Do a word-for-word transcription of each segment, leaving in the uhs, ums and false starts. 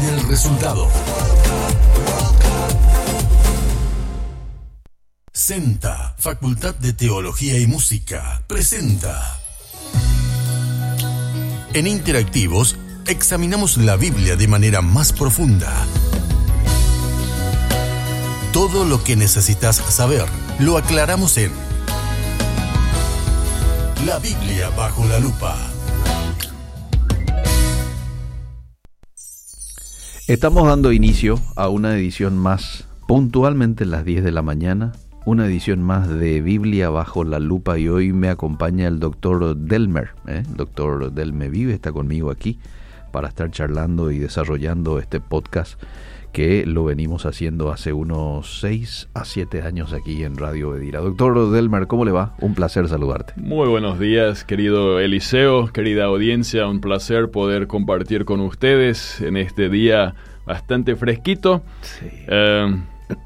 el resultado. Senta, Facultad de Teología y Música, presenta. En Interactivos, examinamos la Biblia de manera más profunda. Todo lo que necesitas saber, lo aclaramos en La Biblia bajo la lupa. Estamos dando inicio a una edición más, puntualmente a las diez de la mañana, una edición más de Biblia bajo la lupa, y hoy me acompaña el doctor Delmer, ¿eh? el doctor Delmer Vive está conmigo aquí para estar charlando y desarrollando este podcast que lo venimos haciendo hace unos seis a siete años aquí en Radio Bedira. Doctor Delmer, ¿cómo le va? Un placer saludarte. Muy buenos días, querido Eliseo, querida audiencia, un placer poder compartir con ustedes en este día bastante fresquito. Sí. Eh,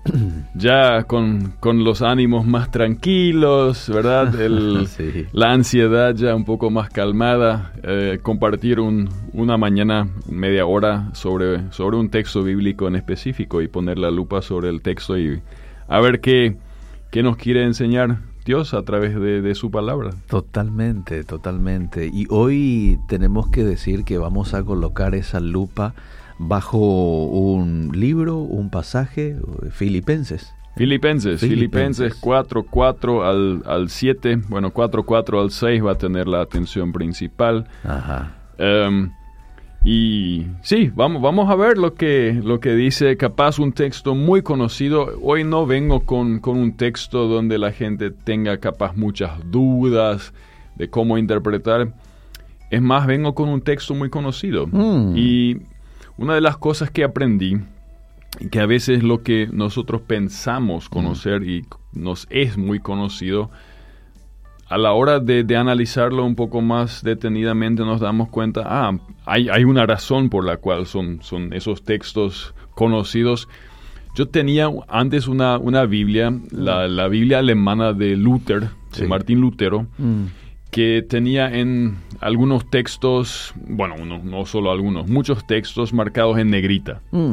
ya con, con los ánimos más tranquilos, ¿verdad? El, sí. La ansiedad ya un poco más calmada. Eh, compartir un, una mañana, media hora, sobre, sobre un texto bíblico en específico y poner la lupa sobre el texto y a ver qué, qué nos quiere enseñar Dios a través de, de su palabra. Totalmente, totalmente. Y hoy tenemos que decir que vamos a colocar esa lupa bajo un libro, un pasaje, Filipenses. Filipenses, Filipenses cuatro, cuatro al, al siete, bueno, cuatro, cuatro al seis va a tener la atención principal. Ajá. Um, y sí, vamos, vamos a ver lo que, lo que dice, capaz un texto muy conocido. Hoy no vengo con, con un texto donde la gente tenga capaz muchas dudas de cómo interpretar. Es más, vengo con un texto muy conocido. Mm. Y una de las cosas que aprendí, que a veces lo que nosotros pensamos conocer mm. y nos es muy conocido, a la hora de, de analizarlo un poco más detenidamente nos damos cuenta, ah, hay, hay una razón por la cual son, son esos textos conocidos. Yo tenía antes una, una Biblia, la, la Biblia alemana de Luther, sí. de Martín Lutero, Mm. que tenía en algunos textos, bueno, no, no solo algunos, muchos textos marcados en negrita. Mm.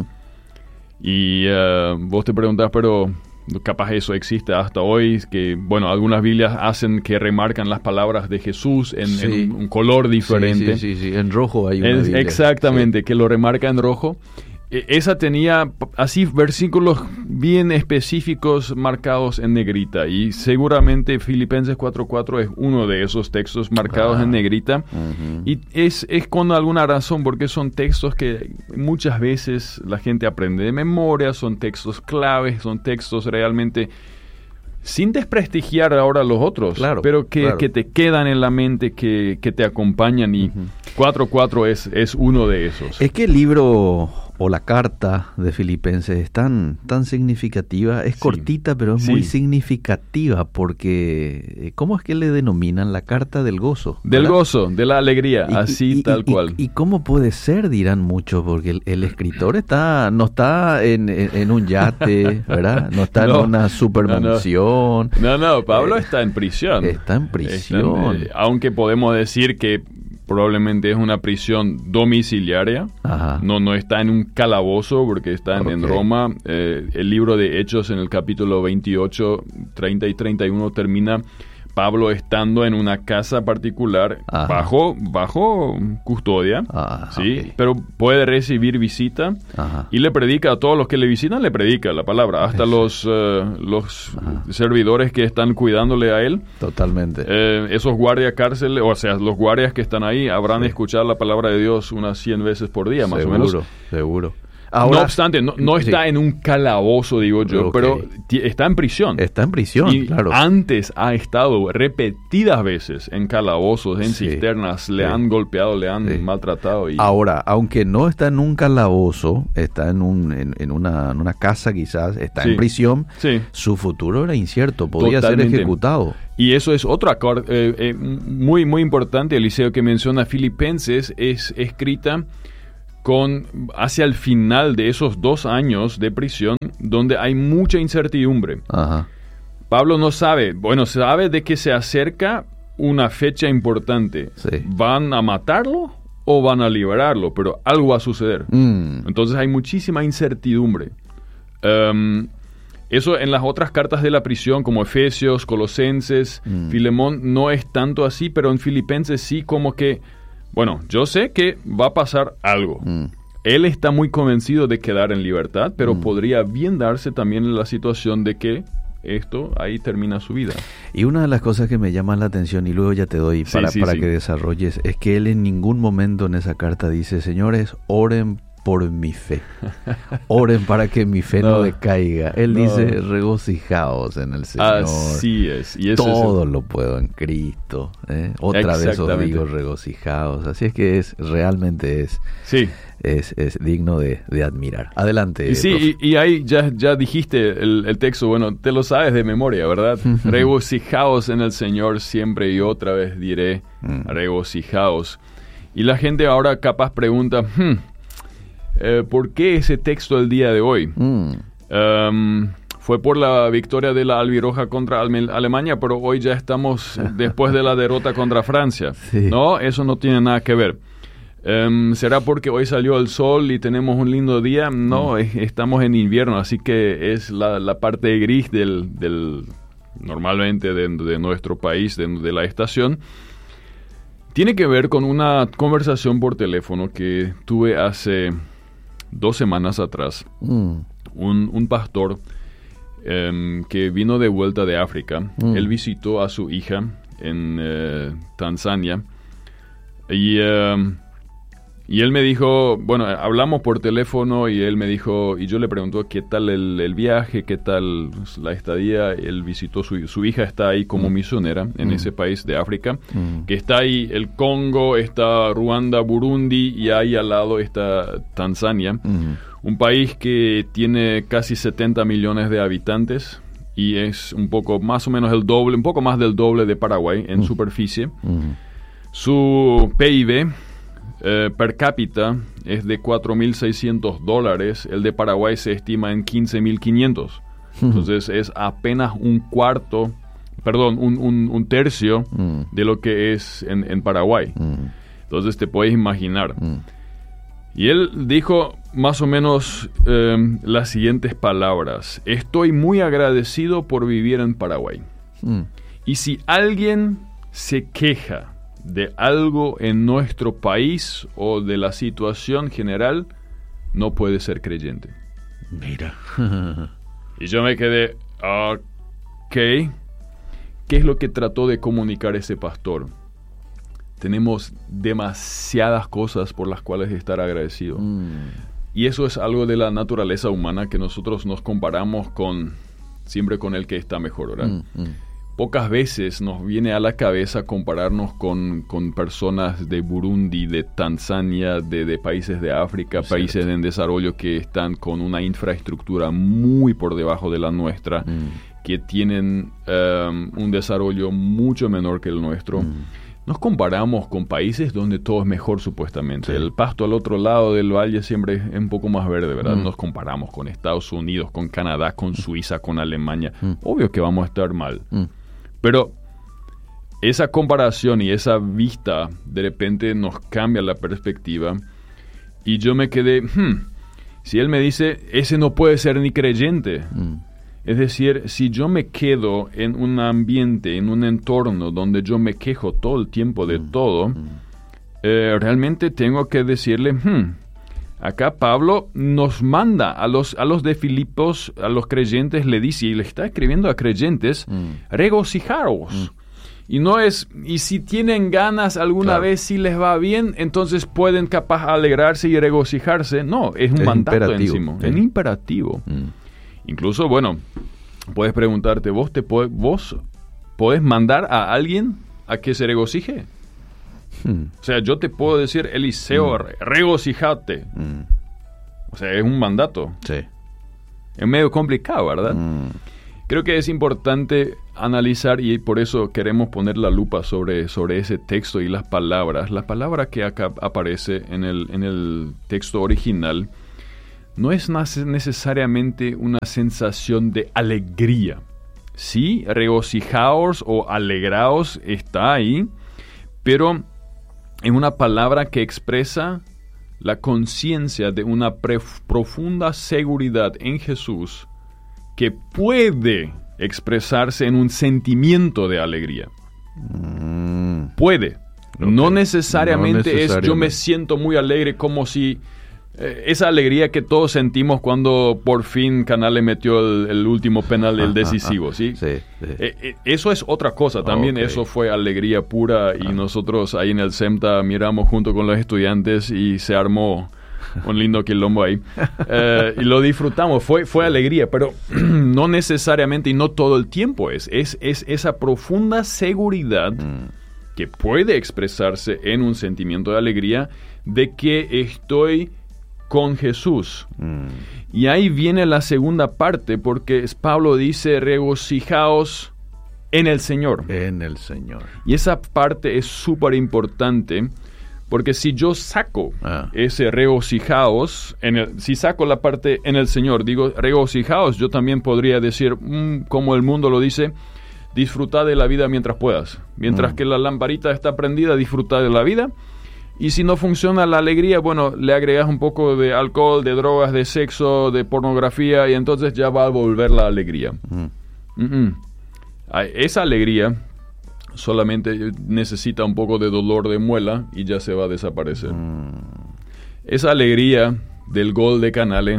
Y uh, vos te preguntás, pero capaz eso existe hasta hoy, que, bueno, algunas Biblias hacen que remarcan las palabras de Jesús en, Sí. en un, un color diferente. Sí, sí, sí, sí. En rojo hay una Es, Biblia. exactamente, Sí. que lo remarca en rojo. Esa tenía así versículos bien específicos marcados en negrita, y seguramente Filipenses cuatro cuatro es uno de esos textos marcados Ah. en negrita. Uh-huh. Y es, es con alguna razón, porque son textos que muchas veces la gente aprende de memoria, son textos claves, son textos realmente sin desprestigiar ahora los otros, Claro, pero que, claro. que te quedan en la mente, que, que te acompañan, y Uh-huh. cuatro cuatro es, es uno de esos. Es que el libro o la carta de Filipenses es tan, tan significativa, es Sí. cortita pero es Sí. muy significativa, porque ¿cómo es que le denominan la carta del gozo? Del ¿verdad? gozo, de la alegría, Y- así y- y- tal y- cual. Y, cómo puede ser, dirán muchos, porque el, el escritor está no está en, en, en un yate, ¿verdad? No está No, en una supermansión. No, no, Pablo Eh, está en prisión. Está en prisión. Está en- eh, aunque podemos decir que probablemente es una prisión domiciliaria. Ajá. No, no está en un calabozo porque está en, en Ok. Roma. Eh, el libro de Hechos en el capítulo veintiocho, treinta y treinta y uno termina Pablo estando en una casa particular Ajá. bajo, bajo custodia, Ah, ¿sí? ok. Pero puede recibir visita. Ajá. Y le predica a todos los que le visitan, le predica la palabra, hasta los, eh, los Ajá. servidores que están cuidándole a él. Totalmente. Eh, esos guardias cárceles, o sea, los guardias que están ahí, habrán Sí. escuchado la palabra de Dios unas cien veces por día, más seguro, o menos. seguro. no Ahora, obstante, no, no sí. está en un calabozo, digo yo, Ok. pero ti- está en prisión. Está en prisión, y claro. antes ha estado repetidas veces en calabozos, en Sí, cisternas, le sí. han golpeado, le han Sí. maltratado. Y... Ahora, aunque no está en un calabozo, está en, un, en, en una, en una casa quizás, está Sí. en prisión, Sí. su futuro era incierto, podía Totalmente. ser ejecutado. Y eso es otra carta eh, eh, muy, muy importante, Eliseo, que menciona Filipenses, es escrita con hacia el final de esos dos años de prisión, donde hay mucha incertidumbre. Ajá. Pablo no sabe, bueno, sabe de que se acerca una fecha importante. Sí. ¿Van a matarlo o van a liberarlo, pero algo va a suceder. Mm. Entonces hay muchísima incertidumbre. Um, eso en las otras cartas de la prisión, como Efesios, Colosenses, mm. Filemón, no es tanto así, pero en Filipenses sí, como que, bueno, yo sé que va a pasar algo. Mm. Él está muy convencido de quedar en libertad, pero mm. podría bien darse también la situación de que esto, ahí termina su vida. Y una de las cosas que me llama la atención, y luego ya te doy para, sí, sí, para sí. que desarrolles, es que él en ningún momento en esa carta dice, señores, oren por mi fe. Oren para que mi fe no, no decaiga. Él no. dice, regocijaos en el Señor. Así es. Y todo es el... lo puedo en Cristo. ¿eh? Otra vez os digo, regocijaos. Así es que es realmente es... Sí. Es, es digno de, de admirar. Adelante. Y sí, y, y ahí ya, ya dijiste el, el texto, bueno, te lo sabes de memoria, ¿verdad? Regocijaos en el Señor siempre y otra vez diré, mm. regocijaos. Y la gente ahora capaz pregunta, hmm, eh, ¿por qué ese texto el día de hoy? Mm. Um, fue por la victoria de la Albiroja contra Alemania, pero hoy ya estamos después de la derrota contra Francia. Sí. No, eso no tiene nada que ver. Um, ¿Será porque hoy salió el sol y tenemos un lindo día? No, mm. es, estamos en invierno, así que es la, la parte gris del, del normalmente de, de nuestro país, de, de la estación. Tiene que ver con una conversación por teléfono que tuve hace dos semanas atrás. Mm. Un, un pastor um, que vino de vuelta de África. Mm. Él visitó a su hija en uh, Tanzania y... Uh, Y él me dijo, bueno, hablamos por teléfono y él me dijo, y yo le pregunto qué tal el, el viaje, qué tal la estadía. Él visitó, su, su hija está ahí como mm. misionera en mm. ese país de África, mm. que está ahí el Congo, está Ruanda, Burundi y ahí al lado está Tanzania, mm. un país que tiene casi setenta millones de habitantes y es un poco más o menos el doble, un poco más del doble de Paraguay en mm. superficie. Mm. Su P I B... Uh, per cápita es de cuatro mil seiscientos dólares, el de Paraguay se estima en quince mil quinientos. Entonces es apenas un cuarto, perdón, un, un, un tercio mm. de lo que es en, en Paraguay. Mm. Entonces te puedes imaginar. Mm. Y él dijo más o menos um, las siguientes palabras: estoy muy agradecido por vivir en Paraguay. Mm. Y si alguien se queja de algo en nuestro país o de la situación general, no puede ser creyente. Mira. Y yo me quedé, ok, ¿qué es lo que trató de comunicar ese pastor? Tenemos demasiadas cosas por las cuales estar agradecido. Mm. Y eso es algo de la naturaleza humana que nosotros nos comparamos con, siempre con el que está mejor, ¿verdad? Mm, mm. Pocas veces nos viene a la cabeza compararnos con, con personas de Burundi, de Tanzania, de, de países de África, es países cierto. En desarrollo que están con una infraestructura muy por debajo de la nuestra, mm. que tienen um, un desarrollo mucho menor que el nuestro. Mm. Nos comparamos con países donde todo es mejor supuestamente. Sí. El pasto al otro lado del valle siempre es un poco más verde, ¿verdad? Mm. Nos comparamos con Estados Unidos, con Canadá, con Suiza, con Alemania. Mm. Obvio que vamos a estar mal. Mm. Pero esa comparación y esa vista de repente nos cambia la perspectiva. Y yo me quedé, hmm, si él me dice, ese no puede ser ni creyente. Mm. Es decir, si yo me quedo en un ambiente, en un entorno donde yo me quejo todo el tiempo de mm. todo, mm. Eh, realmente tengo que decirle, hmm, acá Pablo nos manda a los, a los de Filipos, a los creyentes, le dice, y le está escribiendo a creyentes, mm. regocijaros. Mm. Y no es, y si tienen ganas alguna claro. vez, si les va bien, entonces pueden capaz alegrarse y regocijarse. No, es un es mandato encima, es un imperativo. Mm. Incluso, bueno, puedes preguntarte, ¿vos, te po- ¿vos podés mandar a alguien a que se regocije? Hmm. O sea, yo te puedo decir, Eliseo, mm. regocijate. Mm. O sea, es un mandato. Sí. Es medio complicado, ¿verdad? Mm. Creo que es importante analizar y por eso queremos poner la lupa sobre, sobre ese texto y las palabras. La palabra que acá aparece en el, en el texto original no es necesariamente una sensación de alegría. Sí, regocijaos o alegraos está ahí, pero es una palabra que expresa la conciencia de una pre- profunda seguridad en Jesús que puede expresarse en un sentimiento de alegría. Mm. Puede. Okay. No necesariamente, No necesariamente es yo me siento muy alegre, como si eh, esa alegría que todos sentimos cuando por fin Canale metió el, el último penal, el decisivo, ¿sí? Sí, sí. Eh, eh, eso es otra cosa, también Okay. eso fue alegría pura y nosotros ahí en el SEMTA miramos junto con los estudiantes y se armó un lindo quilombo ahí. Eh, y lo disfrutamos, fue, fue alegría, pero no necesariamente y no todo el tiempo es. Es, es esa profunda seguridad Mm. que puede expresarse en un sentimiento de alegría de que estoy con Jesús. Mm. Y ahí viene la segunda parte, porque Pablo dice, regocijaos en el Señor. En el Señor. Y esa parte es súper importante, porque si yo saco Ah. ese regocijaos, en el, si saco la parte en el Señor, digo regocijaos, yo también podría decir, mm, como el mundo lo dice, disfruta de la vida mientras puedas. Mientras Mm. que la lamparita está prendida, disfruta de la vida. Y si no funciona la alegría, bueno, le agregas un poco de alcohol, de drogas, de sexo, de pornografía, y entonces ya va a volver la alegría. Mm. Mm-mm. Ay, esa alegría solamente necesita un poco de dolor de muela y ya se va a desaparecer. Mm. Esa alegría del gol de Canale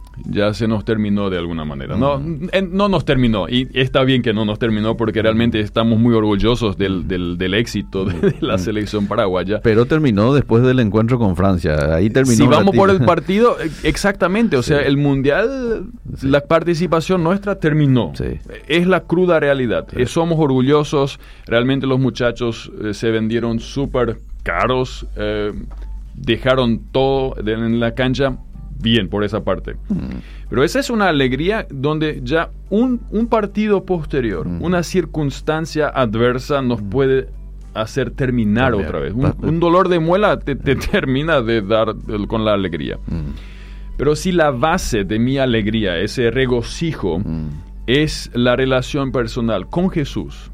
ya se nos terminó de alguna manera. No, en- no nos terminó, y está bien que no nos terminó porque realmente estamos muy orgullosos del, del, del éxito de, de la selección paraguaya. Pero terminó después del encuentro con Francia. Ahí terminó. Si la vamos por tira. el partido, eh, exactamente, o sea, el Mundial, Sí. la participación nuestra terminó. Sí. Es la cruda realidad. Sí. Eh, somos orgullosos, realmente los muchachos eh, se vendieron súper caros, eh, dejaron todo de- en la cancha, bien por esa parte. Mm. Pero esa es una alegría donde ya un, un partido posterior, Mm. una circunstancia adversa nos puede hacer terminar Cambiar. otra vez. Un, Pa- un dolor de muela te, te termina de dar el- con la alegría. Mm. Pero si la base de mi alegría, ese regocijo, Mm. es la relación personal con Jesús,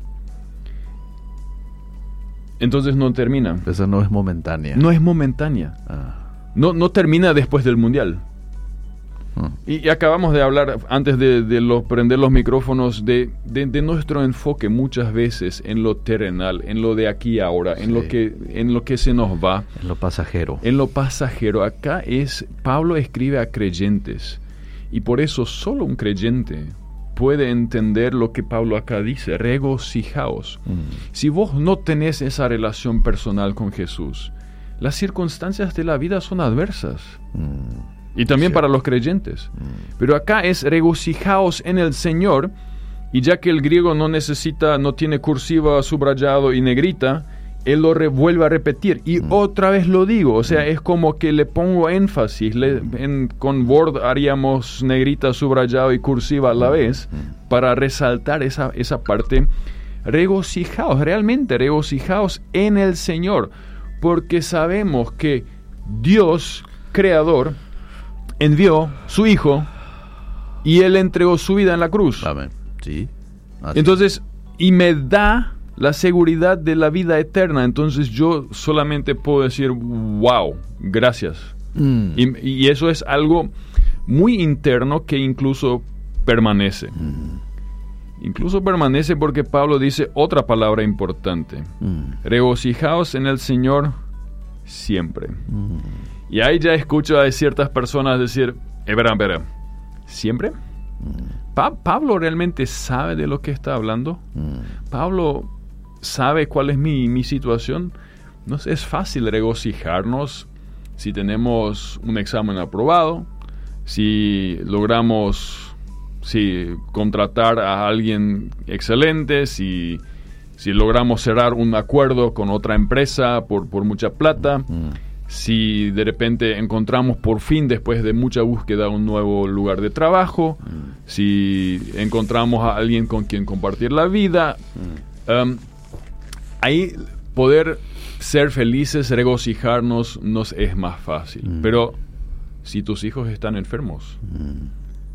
entonces no termina. Esa no es momentánea. No es momentánea. Ah. No, no termina después del Mundial. Mm. Y, y acabamos de hablar, antes de, de los, prender los micrófonos, de, de, de nuestro enfoque muchas veces en lo terrenal, en lo de aquí y ahora, en, Sí. lo que, en lo que se nos va, En lo pasajero. en lo pasajero. Acá es, Pablo escribe a creyentes, y por eso solo un creyente puede entender lo que Pablo acá dice, regocijaos. Mm. Si vos no tenés esa relación personal con Jesús, las circunstancias de la vida son adversas. Mm. Y también Sí. para los creyentes. Mm. Pero acá es regocijaos en el Señor, y ya que el griego no necesita, no tiene cursiva, subrayado y negrita, él lo re- vuelve a repetir. Y Mm. otra vez lo digo, o sea, es como que le pongo énfasis. Le- en, con Word haríamos negrita, subrayado y cursiva a la vez, Mm. para resaltar esa, esa parte. Regocijaos, realmente regocijaos en el Señor, porque sabemos que Dios, Creador, envió su Hijo y Él entregó su vida en la cruz. Amén. Sí. Así. Entonces, y me da la seguridad de la vida eterna. Entonces yo solamente puedo decir, wow, gracias. Mm. Y, y eso es algo muy interno que incluso permanece. Mm. Incluso permanece porque Pablo dice otra palabra importante. Mm. Regocijaos en el Señor siempre. Mm. Y ahí ya escucho a ciertas personas decir, espera, espera, ¿siempre? Mm. Pa- ¿Pablo realmente sabe de lo que está hablando? Mm. ¿Pablo sabe cuál es mi, mi situación? No sé, es fácil regocijarnos si tenemos un examen aprobado, si logramos si contratar a alguien excelente, si, si logramos cerrar un acuerdo con otra empresa por, por mucha plata, Mm. si de repente encontramos por fin, después de mucha búsqueda, un nuevo lugar de trabajo, Mm. si encontramos a alguien con quien compartir la vida. Mm. Um, ahí poder ser felices, regocijarnos, nos es más fácil. Mm. Pero si tus hijos están enfermos, Mm.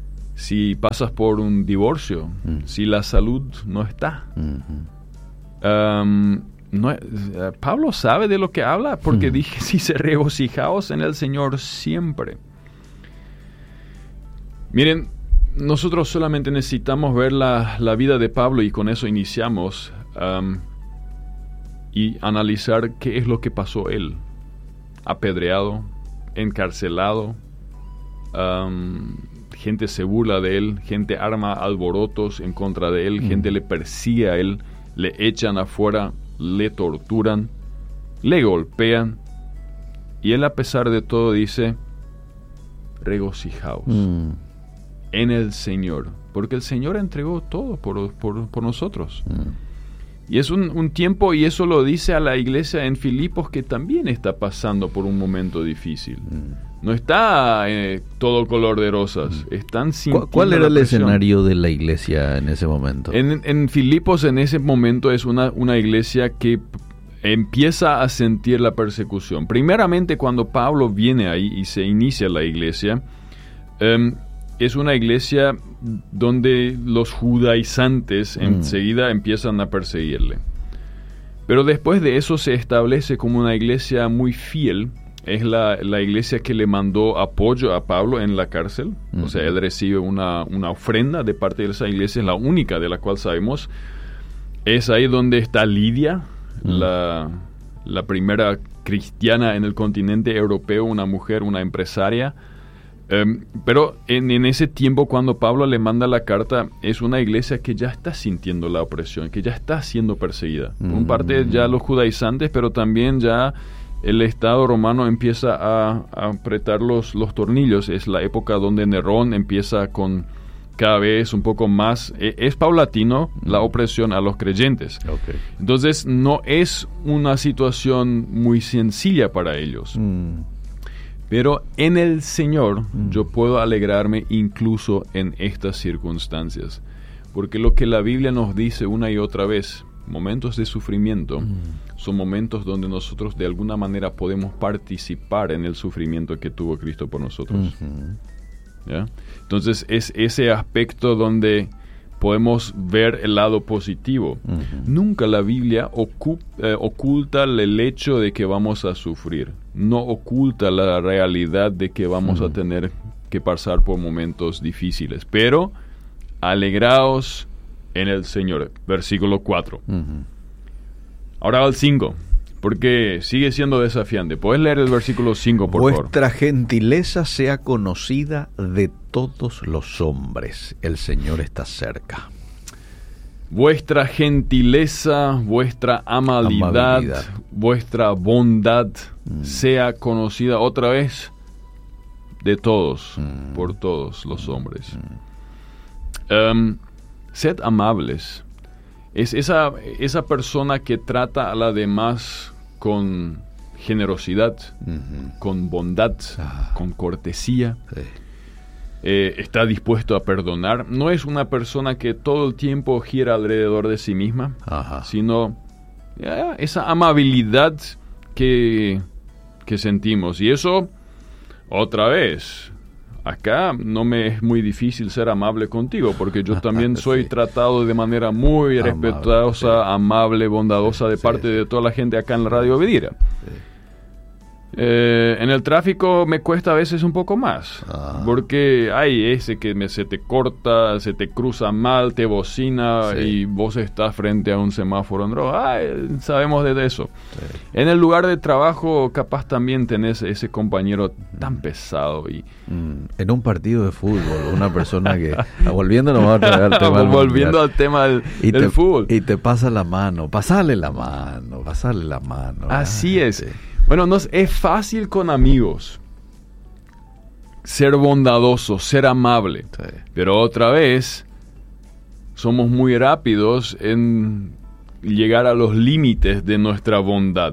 si pasas por un divorcio, Mm. si la salud no está, Mm. um, no, uh, Pablo sabe de lo que habla, porque Mm. dije, si se regocijaos en el Señor siempre. Miren, nosotros solamente necesitamos ver la, la vida de Pablo y con eso iniciamos um, y analizar qué es lo que pasó él. Apedreado, encarcelado, um, gente se burla de él, gente arma alborotos en contra de él, mm. gente le persigue a él, le echan afuera, le torturan, le golpean, y él, a pesar de todo, dice, regocijaos mm. en el Señor, porque el Señor entregó todo por, por, por nosotros. Mm. Y es un, un tiempo, y eso lo dice a la iglesia en Filipos, que también está pasando por un momento difícil. Mm. No está eh, todo color de rosas. Mm. Están sintiendo ¿Cuál era el presión. escenario de la iglesia en ese momento? En, en Filipos, en ese momento, es una, una iglesia que empieza a sentir la persecución. Primeramente, cuando Pablo viene ahí y se inicia la iglesia, um, es una iglesia donde los judaizantes mm. enseguida empiezan a perseguirle. Pero después de eso se establece como una iglesia muy fiel. Es la, la iglesia que le mandó apoyo a Pablo en la cárcel. Mm. O sea, él recibe una, una ofrenda de parte de esa iglesia, es la única de la cual sabemos. Es ahí donde está Lidia, mm. la, la primera cristiana en el continente europeo, una mujer, una empresaria. Um, pero en, en ese tiempo, cuando Pablo le manda la carta, es una iglesia que ya está sintiendo la opresión, que ya está siendo perseguida. Mm. Por parte ya los judaizantes, pero también ya el Estado romano empieza a, a apretar los, los tornillos. Es la época donde Nerón empieza con cada vez un poco más, es, es paulatino mm. la opresión a los creyentes. Okay. Entonces no es una situación muy sencilla para ellos. Mm. Pero en el Señor mm. yo puedo alegrarme incluso en estas circunstancias. Porque lo que la Biblia nos dice una y otra vez, momentos de sufrimiento, mm. son momentos donde nosotros de alguna manera podemos participar en el sufrimiento que tuvo Cristo por nosotros. Mm-hmm. ¿Ya? Entonces es ese aspecto donde podemos ver el lado positivo. Uh-huh. Nunca la Biblia ocu- eh, oculta el hecho de que vamos a sufrir. No oculta la realidad de que vamos uh-huh. a tener que pasar por momentos difíciles. Pero alegraos en el Señor. Versículo cuatro. Uh-huh. Ahora al cinco, porque sigue siendo desafiante. ¿Puedes leer el versículo cinco, por Vuestra favor? Vuestra gentileza sea conocida de todos los hombres. El Señor está cerca. Vuestra gentileza, vuestra amabilidad, amabilidad. vuestra bondad mm. sea conocida otra vez de todos, mm. por todos los hombres. Mm. Um, sed amables. Es esa, esa persona que trata a la demás con generosidad, uh-huh. con bondad, ah. con cortesía. Sí. Eh, está dispuesto a perdonar. No es una persona que todo el tiempo gira alrededor de sí misma, Ajá. sino ya, esa amabilidad que, que sentimos. Y eso, otra vez, acá no me es muy difícil ser amable contigo, porque yo también soy sí. tratado de manera muy amable, respetuosa, sí. amable, bondadosa de sí. parte de toda la gente acá en la Radio Vidira. Sí. Eh, en el tráfico me cuesta a veces un poco más, ah. porque hay ese que me, se te corta, se te cruza mal, te bocina sí. y vos estás frente a un semáforo en rojo. Ay, sabemos de eso. Sí. En el lugar de trabajo capaz también tenés ese compañero tan pesado. Y mm. En un partido de fútbol, una persona que, volviéndonos al tema del volviendo al tema del, y del te, fútbol. Y te pasa la mano, pasale la mano, pasale la mano. Así Ay, es. sí. Bueno, nos es fácil con amigos ser bondadoso, ser amable. Sí. Pero otra vez, somos muy rápidos en llegar a los límites de nuestra bondad.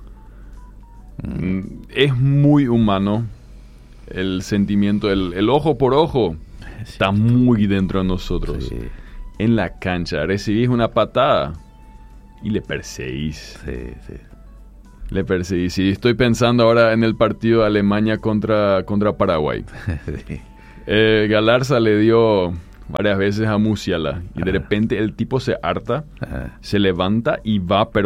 Mm. Es muy humano el sentimiento, el, el ojo por ojo es está muy dentro de nosotros. Sí. En la cancha recibís una patada y le perseguís. Sí, sí. Le perseguí. Sí, estoy pensando ahora en el partido de Alemania contra, contra Paraguay. Sí. Eh, Galarza le dio varias veces a Musiala y Ajá. de repente el tipo se harta, Ajá. se levanta y va, pero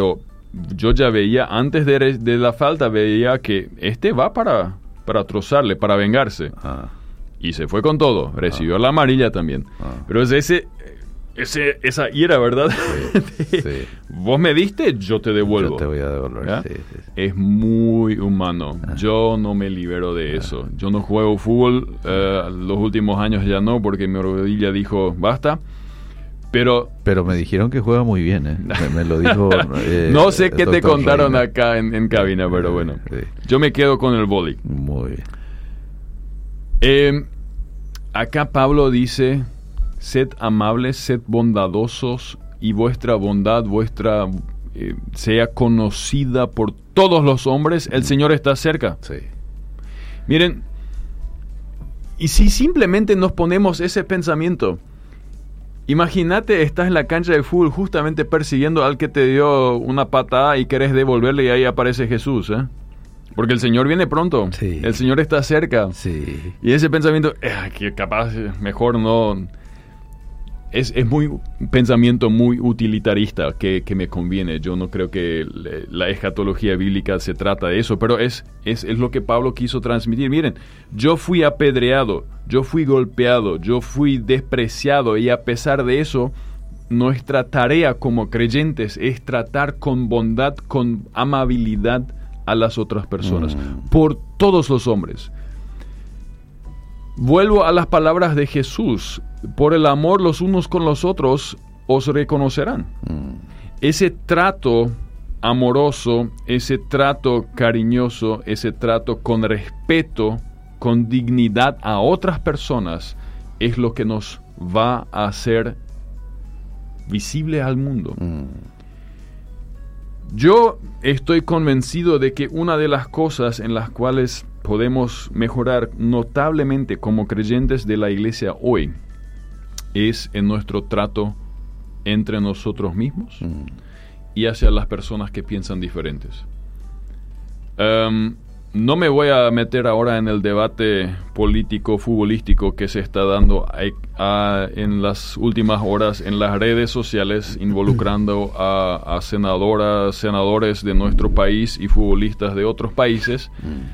yo ya veía, antes de, de la falta, veía que este va para, para trozarle, para vengarse. Ah. Y se fue con todo, recibió ah. la amarilla también. Ah. Pero es ese... Ese, esa ira, ¿verdad? Sí, sí. Vos me diste, yo te devuelvo. Yo te voy a devolver, sí, sí, sí. Es muy humano. Ah. Yo no me libero de eso. Ah. Yo no juego fútbol, eh, los últimos años ya no, porque mi rodilla dijo, basta. Pero pero me dijeron que juega muy bien, ¿eh? Me, me lo dijo... Eh, no sé qué te contaron Reina. acá en, en cabina, pero bueno. Sí. Yo me quedo con el vóley. Muy bien. Eh, acá Pablo dice... Sed amables, sed bondadosos, y vuestra bondad, vuestra eh, sea conocida por todos los hombres. El Señor está cerca. Sí. Miren, y si simplemente nos ponemos ese pensamiento, imagínate, estás en la cancha de fútbol justamente persiguiendo al que te dio una patada y querés devolverle, y ahí aparece Jesús, ¿eh? Porque el Señor viene pronto. Sí. El Señor está cerca. Sí. Y ese pensamiento, eh, que capaz mejor no... Es, es muy un pensamiento muy utilitarista que, que me conviene. Yo no creo que la escatología bíblica se trata de eso, pero es, es, es lo que Pablo quiso transmitir. Miren, yo fui apedreado, yo fui golpeado, yo fui despreciado, y a pesar de eso, nuestra tarea como creyentes es tratar con bondad, con amabilidad a las otras personas, mm. por todos los hombres. Vuelvo a las palabras de Jesús: por el amor los unos con los otros os reconocerán. Mm. Ese trato amoroso, ese trato cariñoso, ese trato con respeto, con dignidad a otras personas, es lo que nos va a hacer visible al mundo. Mm. Yo estoy convencido de que una de las cosas en las cuales podemos mejorar notablemente como creyentes de la iglesia hoy es en nuestro trato entre nosotros mismos mm. y hacia las personas que piensan diferentes. Um, no me voy a meter ahora en el debate político, futbolístico que se está dando a, a, en las últimas horas en las redes sociales, involucrando a, a senadoras, senadores de nuestro país y futbolistas de otros países. Mm.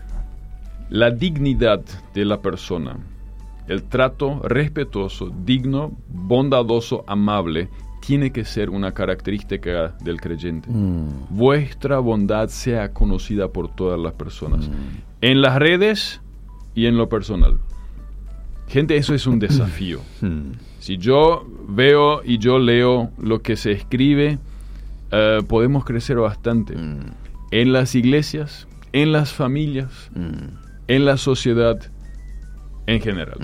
La dignidad de la persona, el trato respetuoso, digno, bondadoso, amable, tiene que ser una característica del creyente. Mm. Vuestra bondad sea conocida por todas las personas, mm. en las redes y en lo personal. Gente, eso es un desafío. Mm. Si yo veo y yo leo lo que se escribe, uh, podemos crecer bastante. Mm. En las iglesias, en las familias, mm. en la sociedad en general.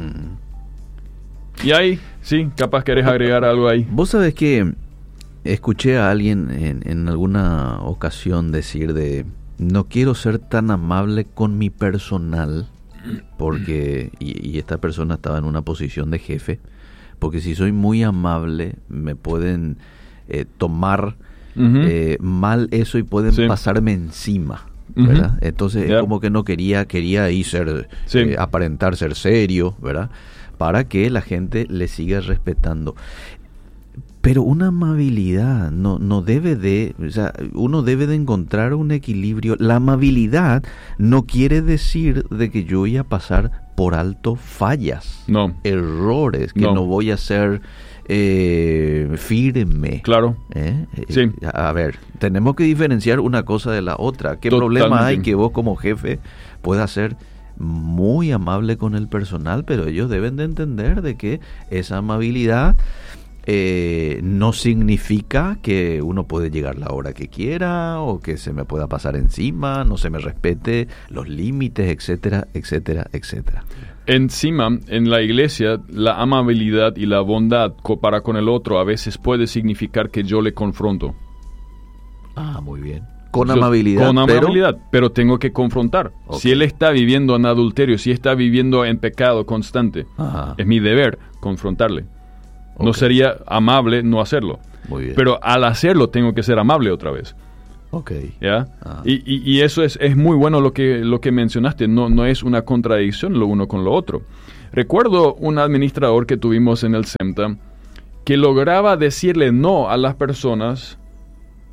Mm. Y ahí, sí, capaz querés agregar algo ahí. Vos sabés que escuché a alguien en, en alguna ocasión decir de, no quiero ser tan amable con mi personal, porque, y, y esta persona estaba en una posición de jefe, porque si soy muy amable, me pueden eh, tomar uh-huh. eh, mal eso y pueden sí. pasarme encima. ¿Verdad? Uh-huh. Entonces yeah. es como que no quería quería ahí ser sí. eh, aparentar ser serio, ¿verdad? Para que la gente le siga respetando. Pero una amabilidad no no debe de, o sea, uno debe de encontrar un equilibrio. La amabilidad no quiere decir de que yo voy a pasar por alto fallas, no. errores, que no, no voy a ser eh, firme. Claro. ¿Eh? Sí. A ver, tenemos que diferenciar una cosa de la otra. ¿Qué Totalmente. problema hay que vos como jefe puedas ser muy amable con el personal, pero ellos deben de entender de que esa amabilidad eh, no significa que uno puede llegar la hora que quiera o que se me pueda pasar encima, no se me respete los límites, etcétera, etcétera, etcétera. Encima, en la iglesia, la amabilidad y la bondad para con el otro a veces puede significar que yo le confronto. Ah, muy bien. Con yo, amabilidad. Con amabilidad, pero, pero tengo que confrontar. Okay. Si él está viviendo en adulterio, si está viviendo en pecado constante, ajá, es mi deber confrontarle. Okay. No sería amable no hacerlo. Muy bien. Pero al hacerlo tengo que ser amable otra vez. Okay. ¿Ya? Y, y, y eso es, es muy bueno lo que, lo que mencionaste. No, no es una contradicción lo uno con lo otro. Recuerdo un administrador que tuvimos en el SEMTA que lograba decirle no a las personas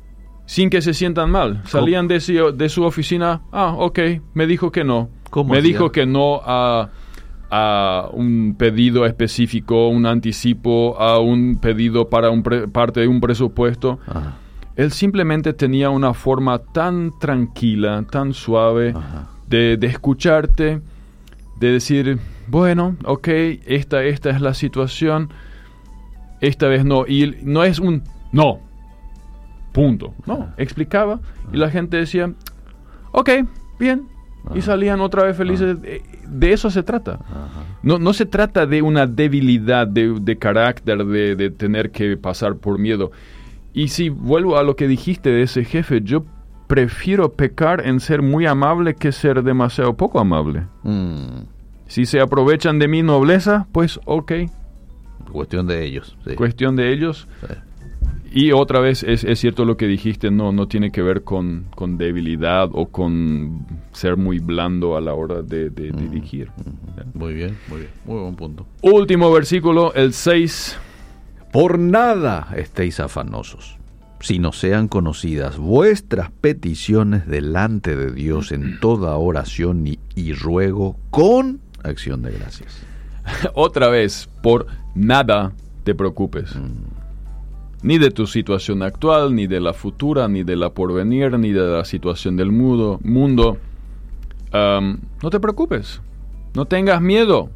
sin que se sientan mal. Salían de su, de su oficina, ah, ok, me dijo que no. ¿Cómo me hacía? dijo que no a, a un pedido específico, un anticipo, a un pedido para un pre, parte de un presupuesto. Ajá. Él simplemente tenía una forma tan tranquila, tan suave de, de escucharte, de decir, bueno, ok, esta, esta es la situación, esta vez no. Y no es un no, punto. No, explicaba y la gente decía, ok, bien. Y salían otra vez felices. De eso se trata. No, no se trata de una debilidad de, de carácter, de, de tener que pasar por miedo. Y si vuelvo a lo que dijiste de ese jefe, yo prefiero pecar en ser muy amable que ser demasiado poco amable. Mm. Si se aprovechan de mi nobleza, pues ok. Cuestión de ellos. Sí. Cuestión de ellos. Sí. Y otra vez, es, es cierto lo que dijiste, no, no tiene que ver con, con debilidad o con ser muy blando a la hora de, de mm. dirigir. Mm. Muy bien, muy bien. Muy buen punto. Último versículo, el seis. Por nada estéis afanosos, sino sean conocidas vuestras peticiones delante de Dios en toda oración y, y ruego con acción de gracias. Otra vez, por nada te preocupes. Mm. Ni de tu situación actual, ni de la futura, ni de la porvenir, ni de la situación del mundo. mundo. Um, no te preocupes. No tengas miedo.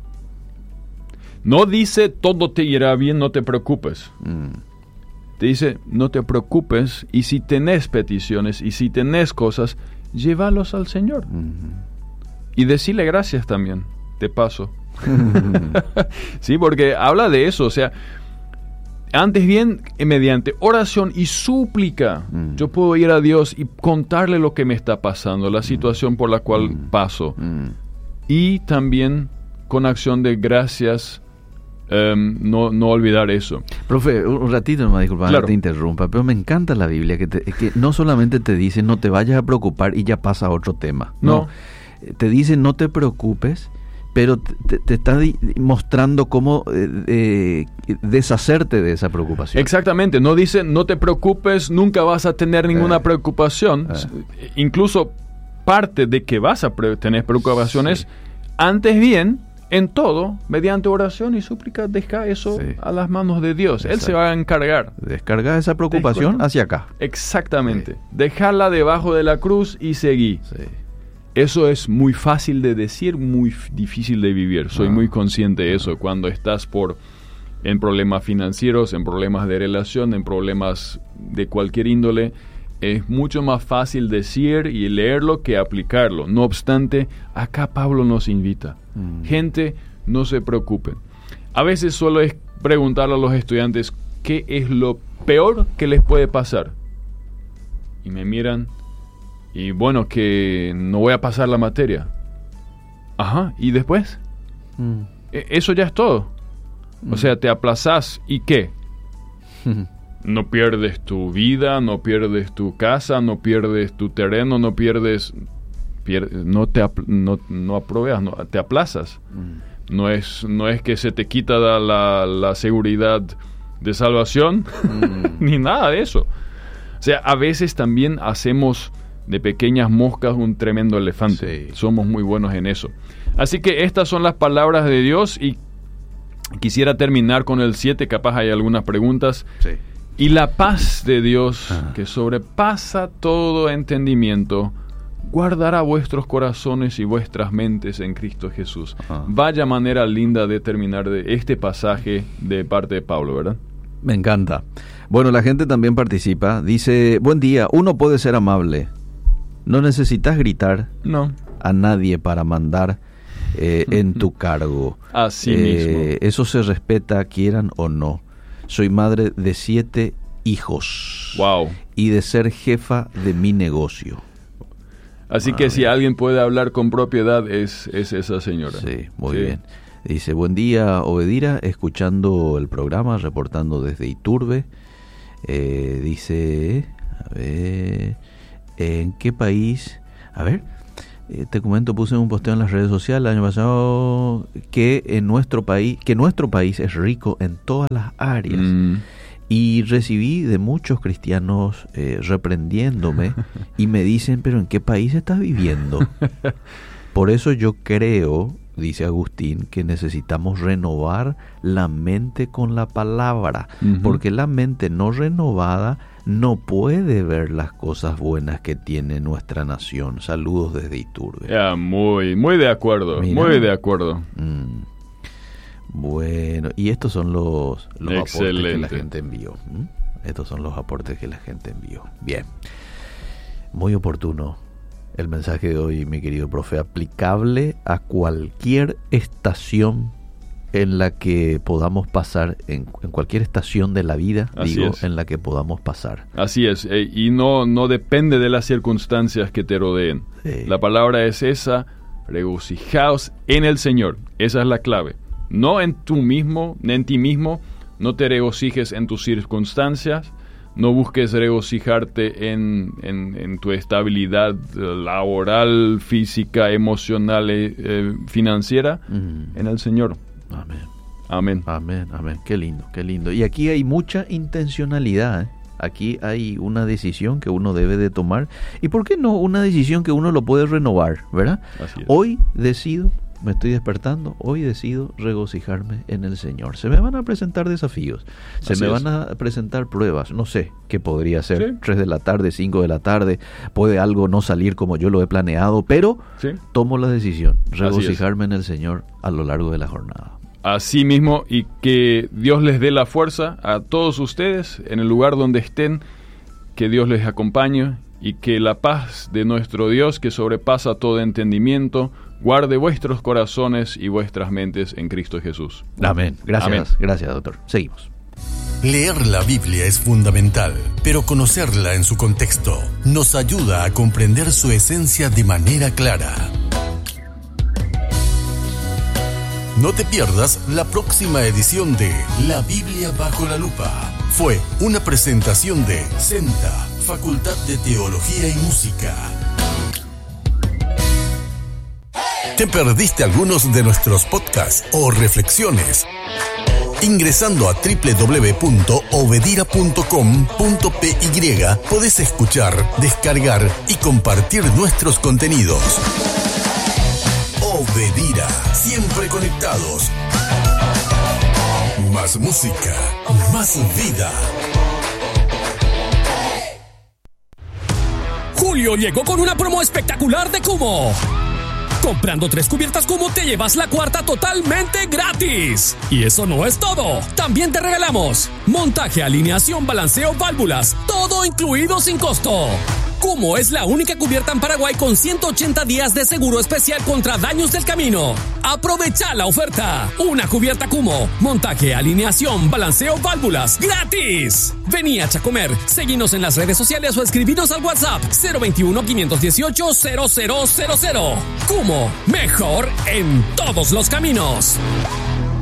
No dice todo te irá bien, no te preocupes. Mm. Te dice no te preocupes y si tenés peticiones y si tenés cosas, llévalos al Señor. Mm. Y decirle gracias también, de paso. Sí, porque habla de eso, o sea, antes bien, mediante oración y súplica, mm. yo puedo ir a Dios y contarle lo que me está pasando, la situación por la cual mm. paso. Mm. Y también con acción de gracias, um, no, no olvidar eso. Profe, un ratito nomás, disculpa, claro. No te interrumpa, pero me encanta la Biblia, que, te, que no solamente te dice no te vayas a preocupar y ya pasa a otro tema. No. no. Te dice no te preocupes, pero te, te está di- mostrando cómo eh, eh, deshacerte de esa preocupación. Exactamente, no dice no te preocupes, nunca vas a tener ninguna eh, preocupación. Eh. Incluso parte de que vas a pre- tener preocupaciones, sí. Antes bien, en todo, mediante oración y súplica, deja eso sí. a las manos de Dios. Exacto. Él se va a encargar. Descargar esa preocupación hacia acá. Exactamente. Sí. Dejarla debajo de la cruz y seguir. Sí. Eso es muy fácil de decir, muy f- difícil de vivir. Soy ah. muy consciente de eso. Cuando estás por en problemas financieros, en problemas de relación, en problemas de cualquier índole, es mucho más fácil decir y leerlo que aplicarlo. No obstante, acá Pablo nos invita. Mm. Gente, no se preocupen. A veces solo es preguntarle a los estudiantes qué es lo peor que les puede pasar. Y me miran... Y bueno, que no voy a pasar la materia. Ajá, ¿y después? Mm. E- eso ya es todo. Mm. O sea, te aplazás, ¿y qué? No pierdes tu vida, no pierdes tu casa, no pierdes tu terreno, no pierdes... Pier- no te apl- no, no apruebas, no, te aplazas. Mm. No es, no es que se te quita la, la, la seguridad de salvación, mm. ni nada de eso. O sea, a veces también hacemos... de pequeñas moscas un tremendo elefante. Sí. Somos muy buenos en eso. Así que estas son las palabras de Dios y quisiera terminar con el siete, capaz hay algunas preguntas. Sí. Y la paz de Dios, ah. que sobrepasa todo entendimiento, guardará vuestros corazones y vuestras mentes en Cristo Jesús. Ah. Vaya manera linda de terminar de este pasaje de parte de Pablo, ¿verdad? Me encanta. Bueno, la gente también participa. Dice, buen día, uno puede ser amable. No necesitas gritar no. a nadie para mandar eh, en tu cargo. Así eh, mismo. Eso se respeta, quieran o no. Soy madre de siete hijos. Wow. Y de ser jefa de mi negocio. Así ah, que bien. Si alguien puede hablar con propiedad es, es esa señora. Sí, muy sí. bien. Dice, buen día, Obedira, escuchando el programa, reportando desde Iturbe. Eh, dice, a ver... ¿En qué país? A ver, eh, te comento, puse un posteo en las redes sociales el año pasado que en nuestro país, que nuestro país es rico en todas las áreas. Mm. Y recibí de muchos cristianos eh, reprendiéndome y me dicen, pero ¿en qué país estás viviendo? Por eso yo creo, dice Agustín, que necesitamos renovar la mente con la palabra, uh-huh. porque la mente no renovada no puede ver las cosas buenas que tiene nuestra nación. Saludos desde Iturbe. Yeah, muy, muy de acuerdo, Mira. muy de acuerdo. Mm. Bueno, y estos son los, los aportes que la gente envió. ¿Mm? Estos son los aportes que la gente envió. Bien. Muy oportuno el mensaje de hoy, mi querido profe, aplicable a cualquier estación en la que podamos pasar, en, en cualquier estación de la vida, Así digo, es. en la que podamos pasar. Así es, eh, y no, no depende de las circunstancias que te rodeen. Sí. La palabra es esa, regocijaos en el Señor, esa es la clave. No en tú mismo, en ti mismo, no te regocijes en tus circunstancias, no busques regocijarte en, en, en tu estabilidad laboral, física, emocional, eh, financiera, mm. en el Señor. Amén. Amén. Amén, amén. Qué lindo, qué lindo. Y aquí hay mucha intencionalidad, ¿eh? Aquí hay una decisión que uno debe de tomar. ¿Y por qué no una decisión que uno lo puede renovar, verdad? Así es. Hoy decido, me estoy despertando, hoy decido regocijarme en el Señor. Se me van a presentar desafíos, se Así me es. van a presentar pruebas, no sé qué podría ser, Sí. tres de la tarde, cinco de la tarde, puede algo no salir como yo lo he planeado, pero Sí. tomo la decisión, es. regocijarme en el Señor a lo largo de la jornada. Así mismo, y que Dios les dé la fuerza a todos ustedes en el lugar donde estén, que Dios les acompañe y que la paz de nuestro Dios, que sobrepasa todo entendimiento, guarde vuestros corazones y vuestras mentes en Cristo Jesús. Amén. Gracias, Amén. Gracias, doctor. Seguimos. Leer la Biblia es fundamental, pero conocerla en su contexto nos ayuda a comprender su esencia de manera clara. No te pierdas la próxima edición de La Biblia bajo la lupa. Fue una presentación de Senta, Facultad de Teología y Música. ¿Te perdiste algunos de nuestros podcasts o reflexiones? Ingresando a doble u doble u doble u punto obedira punto com punto p y podés escuchar, descargar y compartir nuestros contenidos. Obedira, siempre conectados. Más música, más vida. Julio llegó con una promo espectacular de Kummo. Comprando tres cubiertas Kummo te llevas la cuarta totalmente gratis. Y eso no es todo. También te regalamos montaje, alineación, balanceo, válvulas, todo incluido sin costo. Kummo es la única cubierta en Paraguay con ciento ochenta días de seguro especial contra daños del camino. ¡Aprovecha la oferta! Una cubierta Kummo, montaje, alineación, balanceo, válvulas, ¡gratis! Vení a Chacomer, seguinos en las redes sociales o escribinos al WhatsApp cero veintiuno, quinientos dieciocho, cero cero cero cero. Kummo, mejor en todos los caminos.